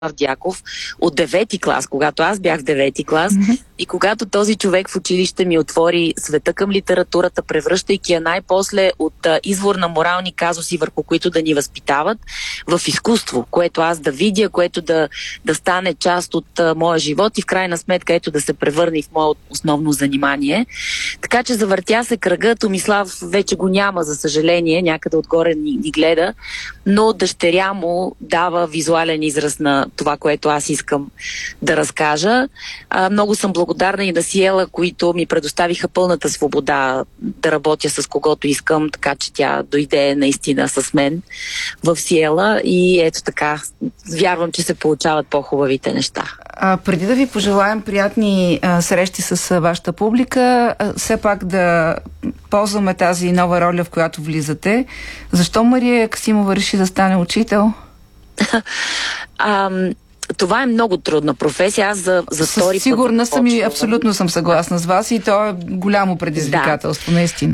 Дяков от 9-ти клас, когато аз бях в 9-ти клас, и когато този човек в училище ми отвори света към литературата, превръщайки я най-после от извор на морални казуси, върху които да ни възпитават, в изкуство, което аз да видя, което да стане част от моя живот и в крайна сметка ето да се превърне в мое основно занимание. Така че завъртя се кръга. Томислав вече го няма, за съжаление, някъде отгоре ни гледа, но дъщеря му дава визуален израз на това, което аз искам да разкажа. Много съм благодарна и на Сиела, които ми предоставиха пълната свобода да работя с когото искам, така че тя дойде наистина с мен в Сиела и ето така, вярвам, че се получават по-хубавите неща. Преди да ви пожелаем приятни срещи с вашата публика, все пак да ползваме тази нова роля, в която влизате. Защо Мария Касимова реши да стане учител? Това е много трудна професия. Аз за втори път... Сигурна съм и абсолютно съм съгласна с вас и то е голямо предизвикателство, наистина.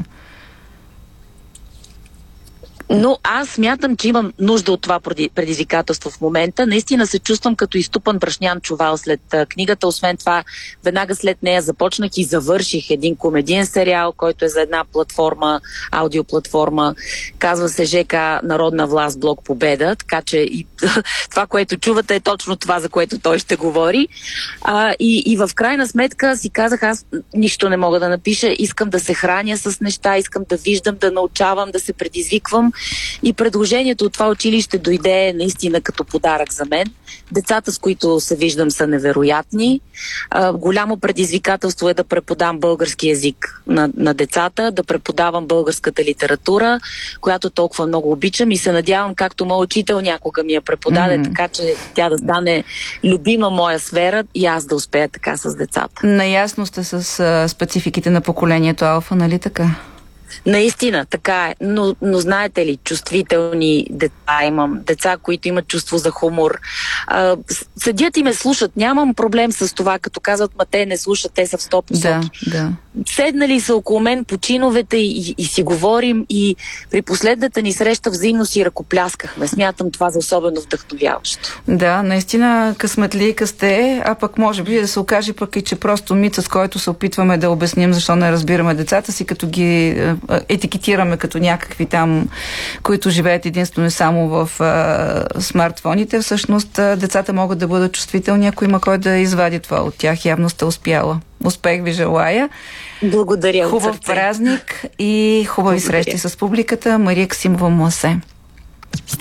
Но аз смятам, че имам нужда от това предизвикателство в момента. Наистина се чувствам като изтупан брашнян чувал след книгата. Освен това, веднага след нея започнах и завърших един комедиен сериал, който е за една платформа, аудиоплатформа. Казва се ЖК Народна власт, блок Победа. Така че и това, което чувате, е точно това, за което той ще говори. И в крайна сметка си казах, аз нищо не мога да напиша. Искам да се храня с неща, искам да виждам, да научавам, да се предизвиквам. И предложението от това училище дойде наистина като подарък за мен. Децата, с които се виждам, са невероятни. Голямо предизвикателство е да преподам български език на децата, да преподавам българската литература, която толкова много обичам и се надявам, както моят учител някога ми я преподаде, така че тя да стане любима моя сфера и аз да успея така с децата. Наясно сте с спецификите на поколението Алфа, нали така? Наистина, така е. Но знаете ли, чувствителни деца имам. Деца, които имат чувство за хумор. Седят и ме слушат. Нямам проблем с това, като казват, ма те не слушат, те са в 100 посоки. Да. Седнали са около мен по чиновете и си говорим и при последната ни среща взаимно си ръкопляскахме. Смятам това за особено вдъхновяващо. Да, наистина късметлийка сте, а пък може би да се окаже пък и че просто мит, с който се опитваме да обясним защо не разбираме децата си, като ги етикетираме като някакви там, които живеят единствено и само в смартфоните. Всъщност децата могат да бъдат чувствителни, ако има кой да извади това от тях. Явно сте успяла. Успех ви желая. Благодаря. Хубав празник и хубави срещи с публиката. Мария Касимова Мласе.